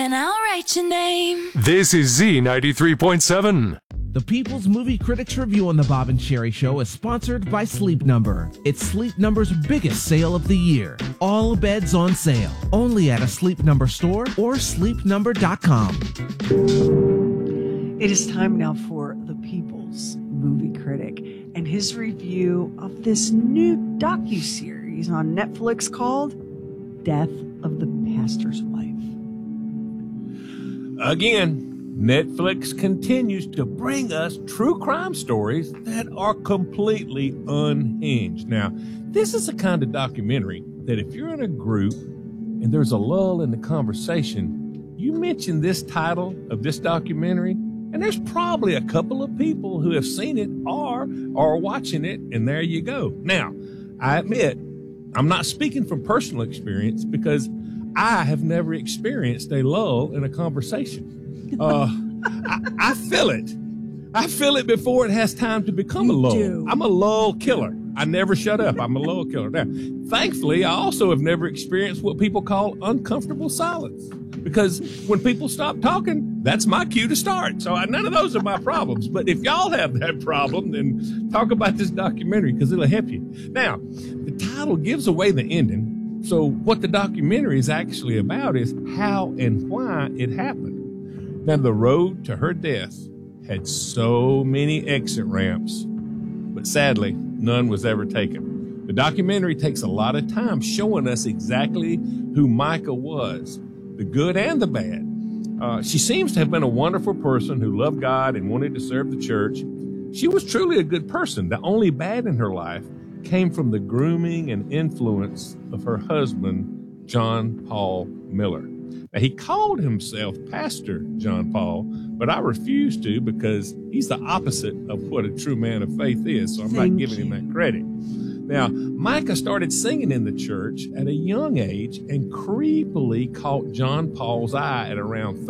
And I'll write your name. This is Z93.7. The People's Movie Critics Review on the Bob and Sherry Show is sponsored by Sleep Number. It's Sleep Number's biggest sale of the year. All beds on sale. Only at a Sleep Number store or sleepnumber.com. It is time now for the People's Movie Critic and his review of this new docuseries on Netflix called Death of the Pastor's Wife. Again, Netflix continues to bring us true crime stories that are completely unhinged. Now, this is a kind of documentary that if you're in a group and there's a lull in the conversation, you mention this title of this documentary, and there's probably a couple of people who have seen it or are watching it, and there you go. Now, I admit, I'm not speaking from personal experience because I have never experienced a lull in a conversation. I feel it. I feel it before it has time to become a lull. Do. I'm a lull killer. I never shut up. I'm a lull killer. Now, thankfully, I also have never experienced what people call uncomfortable silence. Because when people stop talking, that's my cue to start. So none of those are my problems. But if y'all have that problem, then talk about this documentary because it'll help you. Now, the title gives away the ending. So what the documentary is actually about is how and why it happened. Now, the road to her death had so many exit ramps, but sadly, none was ever taken. The documentary takes a lot of time showing us exactly who Micah was, the good and the bad. She seems to have been a wonderful person who loved God and wanted to serve the church. She was truly a good person. The only bad in her life came from the grooming and influence of her husband, John Paul Miller. Now, he called himself Pastor John Paul, but I refuse to because he's the opposite of what a true man of faith is, so I'm not giving him that credit. Now, Micah started singing in the church at a young age and creepily caught John Paul's eye at around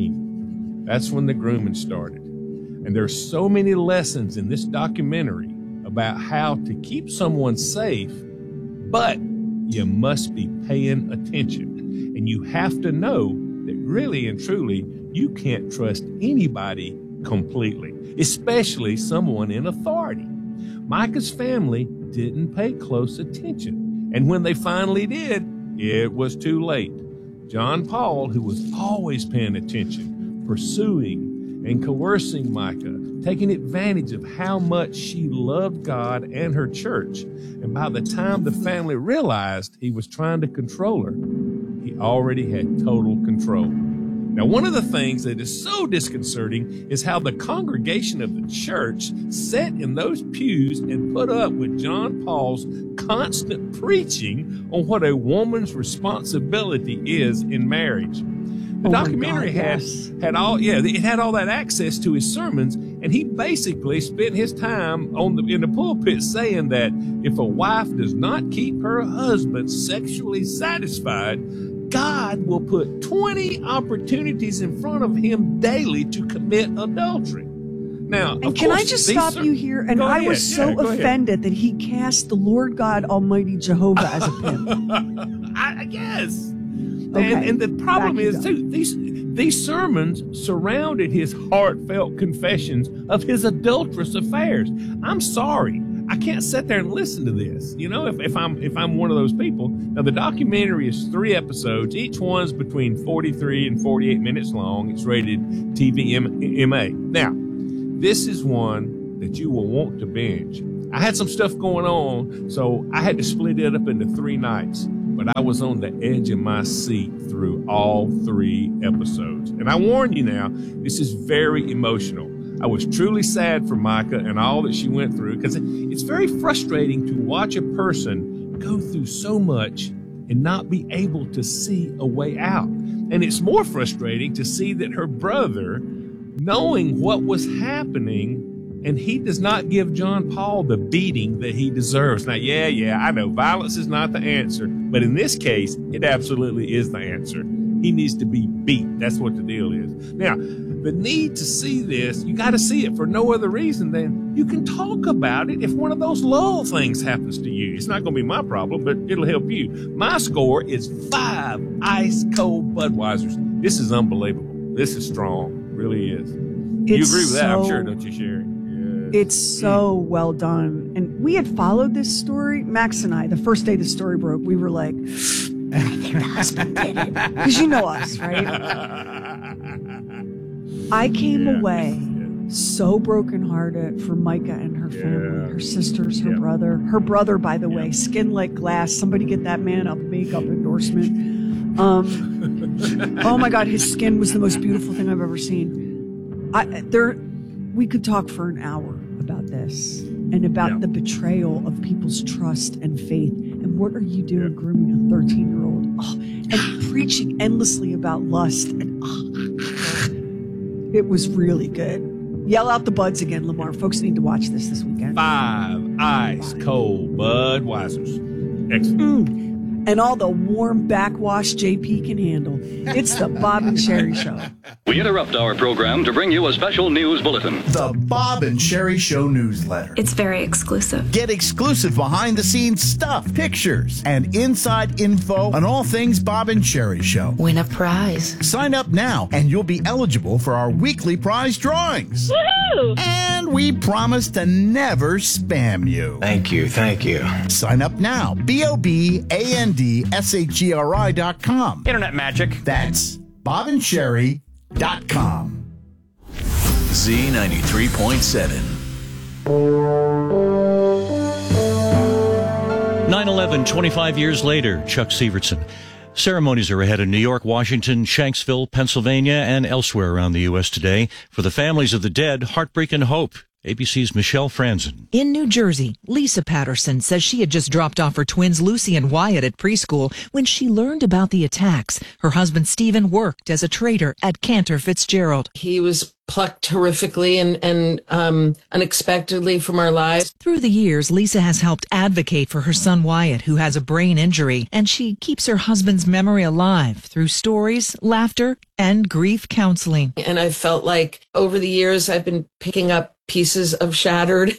13. That's when the grooming started. And there's so many lessons in this documentary about how to keep someone safe, but you must be paying attention. And you have to know that really and truly, you can't trust anybody completely, especially someone in authority. Micah's family didn't pay close attention. And when they finally did, it was too late. John Paul, who was always paying attention, pursuing and coercing Micah, taking advantage of how much she loved God and her church. And by the time the family realized he was trying to control her, he already had total control. Now, one of the things that is so disconcerting is how the congregation of the church sat in those pews and put up with John Paul's constant preaching on what a woman's responsibility is in marriage. The documentary had all that access to his sermons, and he basically spent his time in the pulpit saying that if a wife does not keep her husband sexually satisfied, God will put 20 opportunities in front of him daily to commit adultery. Now, and can I just stop you here? And I was so offended that he cast the Lord God Almighty Jehovah as a pimp. I guess. Okay. And the problem is, too, these sermons surrounded his heartfelt confessions of his adulterous affairs. I'm sorry. I can't sit there and listen to this. You know, if I'm one of those people. Now, the documentary is 3 episodes. Each one's between 43 and 48 minutes long. It's rated TVMA. Now, this is one that you will want to binge. I had some stuff going on, so I had to split it up into 3 nights. But I was on the edge of my seat through all 3 episodes. And I warn you now, this is very emotional. I was truly sad for Micah and all that she went through because it's very frustrating to watch a person go through so much and not be able to see a way out. And it's more frustrating to see that her brother, knowing what was happening, and he does not give John Paul the beating that he deserves. Now, I know violence is not the answer, but in this case, it absolutely is the answer. He needs to be beat. That's what the deal is. Now, the need to see this, you got to see it for no other reason than you can talk about it if one of those lull things happens to you. It's not going to be my problem, but it'll help you. My score is 5 ice cold Budweisers. This is unbelievable. This is strong. It really is. You agree with that, I'm sure, don't you, Sherry? Yes. It's so well done. And we had followed this story, Max and I, the first day the story broke, we were like, I think the husband did it. Because you know us, right? I came away so brokenhearted for Micah and her family, her sisters, her brother. Her brother, by the way, skin like glass. Somebody get that man a makeup endorsement. Oh my God, his skin was the most beautiful thing I've ever seen. We could talk for an hour about this and about the betrayal of people's trust and faith. And what are you doing grooming a 13-year-old? And preaching endlessly about lust. And it was really good. Yell out the buds again, Lamar. Folks need to watch this weekend. 5 ice cold Budweisers. Excellent. And all the warm backwash JP can handle. It's the Bob and Sherry Show. We interrupt our program to bring you a special news bulletin. The Bob and Sherry Show newsletter. It's very exclusive. Get exclusive behind-the-scenes stuff, pictures, and inside info on all things Bob and Sherry Show. Win a prize. Sign up now, and you'll be eligible for our weekly prize drawings. Woohoo! And we promise to never spam you. Thank you. Sign up now. BOBANDSHERI.com. Internet magic. That's BobandSherry.com. Z93.7. 9/11, 25 years later, Chuck Severson. Ceremonies are ahead in New York, Washington, Shanksville, Pennsylvania, and elsewhere around the U.S. today. For the families of the dead, heartbreak and hope. ABC's Michelle Franzen. In New Jersey, Lisa Patterson says she had just dropped off her twins Lucy and Wyatt at preschool when she learned about the attacks. Her husband Stephen worked as a trader at Cantor Fitzgerald. He was plucked horrifically and unexpectedly from our lives. Through the years, Lisa has helped advocate for her son Wyatt, who has a brain injury, and she keeps her husband's memory alive through stories, laughter, and grief counseling. And I felt like over the years I've been picking up pieces of shattered,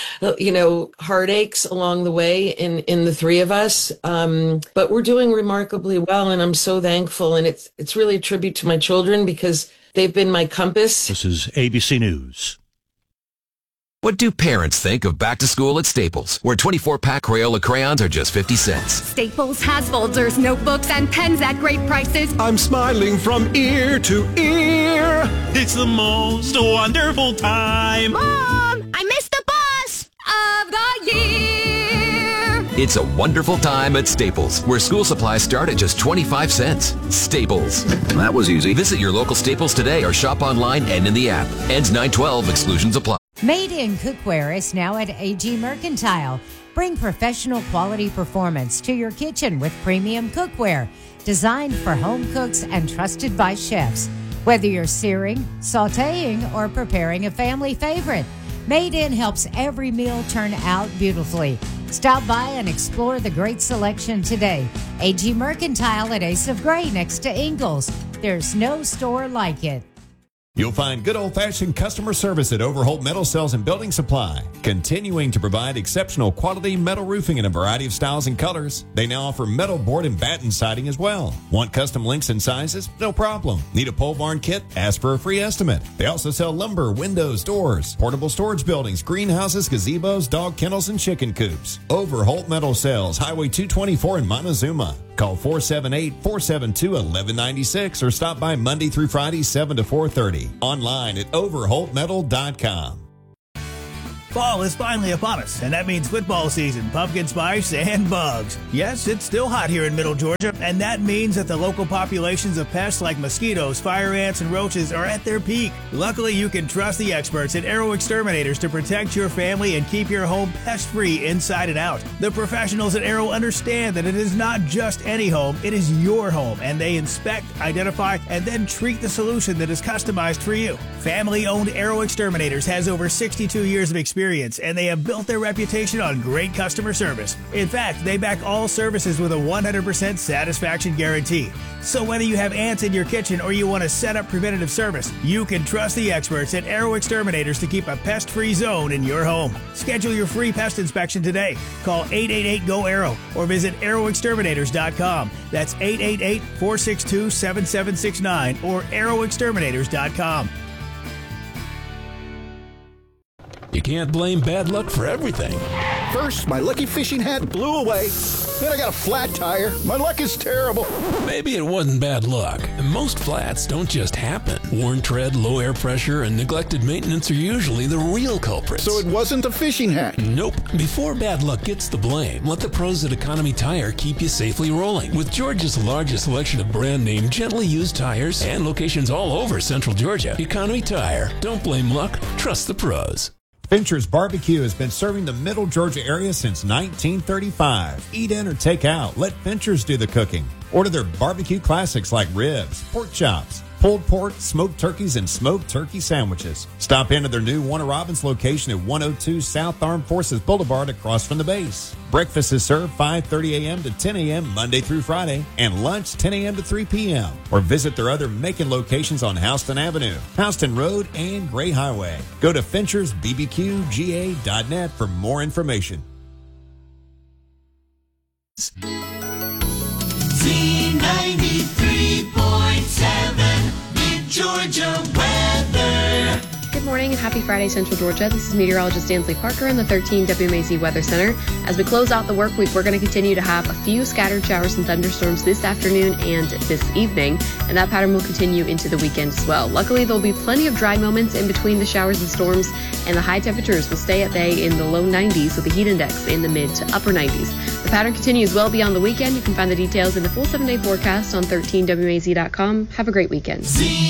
heartaches along the way in the three of us. But we're doing remarkably well, and I'm so thankful. And it's really a tribute to my children because they've been my compass. This is ABC News. What do parents think of back to school at Staples, where 24-pack Crayola crayons are just 50 cents? Staples has folders, notebooks, and pens at great prices. I'm smiling from ear to ear. It's the most wonderful time. Mom, I missed the bus of the year. It's a wonderful time at Staples, where school supplies start at just 25 cents. Staples. That was easy. Visit your local Staples today or shop online and in the app. Ends 9/12. Exclusions apply. Made in Cookware is now at AG Mercantile. Bring professional quality performance to your kitchen with premium cookware designed for home cooks and trusted by chefs. Whether you're searing, sautéing, or preparing a family favorite, Made In helps every meal turn out beautifully. Stop by and explore the great selection today. AG Mercantile at Ace of Grey next to Ingalls. There's no store like it. You'll find good old-fashioned customer service at Overholt Metal Sales and Building Supply, continuing to provide exceptional quality metal roofing in a variety of styles and colors. They now offer metal board and batten siding as well. Want custom lengths and sizes? No problem. Need a pole barn kit? Ask for a free estimate. They also sell lumber, windows, doors, portable storage buildings, greenhouses, gazebos, dog kennels, and chicken coops. Overholt Metal Sales, Highway 224 in Montezuma. Call 478-472-1196 or stop by Monday through Friday, 7 to 4:30. Online at overholtmetal.com. Fall is finally upon us, and that means football season, pumpkin spice, and bugs. Yes, it's still hot here in Middle Georgia, and that means that the local populations of pests like mosquitoes, fire ants, and roaches are at their peak. Luckily, you can trust the experts at Arrow Exterminators to protect your family and keep your home pest-free inside and out. The professionals at Arrow understand that it is not just any home, it is your home, and they inspect, identify, and then treat the solution that is customized for you. Family-owned Arrow Exterminators has over 62 years of experience experience, and they have built their reputation on great customer service. In fact, they back all services with a 100% satisfaction guarantee. So whether you have ants in your kitchen or you want to set up preventative service, you can trust the experts at Arrow Exterminators to keep a pest-free zone in your home. Schedule your free pest inspection today. Call 888-GO-ARROW or visit arrowexterminators.com. That's 888-462-7769 or arrowexterminators.com. You can't blame bad luck for everything. First, my lucky fishing hat blew away. Then I got a flat tire. My luck is terrible. Maybe it wasn't bad luck. Most flats don't just happen. Worn tread, low air pressure, and neglected maintenance are usually the real culprits. So it wasn't a fishing hat? Nope. Before bad luck gets the blame, let the pros at Economy Tire keep you safely rolling. With Georgia's largest selection of brand name, gently used tires and locations all over Central Georgia, Economy Tire. Don't blame luck. Trust the pros. Fincher's Barbecue has been serving the Middle Georgia area since 1935. Eat in or take out. Let Fincher's do the cooking. Order their barbecue classics like ribs, pork chops, pulled pork, smoked turkeys, and smoked turkey sandwiches. Stop into their new Warner Robins location at 102 South Armed Forces Boulevard across from the base. Breakfast is served 5:30 a.m. to 10 a.m. Monday through Friday, and lunch 10 a.m. to 3 p.m. Or visit their other Macon locations on Houston Avenue, Houston Road, and Gray Highway. Go to FinchersBBQGA.net for more information. Z93.7 Mid-Georgia weather. Good morning and happy Friday, Central Georgia. This is meteorologist Ansley Parker in the 13 WMAZ Weather Center. As we close out the work week, we're going to continue to have a few scattered showers and thunderstorms this afternoon and this evening, and that pattern will continue into the weekend as well. Luckily, there'll be plenty of dry moments in between the showers and storms, and the high temperatures will stay at bay in the low 90s with the heat index in the mid to upper 90s. The pattern continues well beyond the weekend. You can find the details in the full 7-day forecast on 13WMAZ.com. Have a great weekend.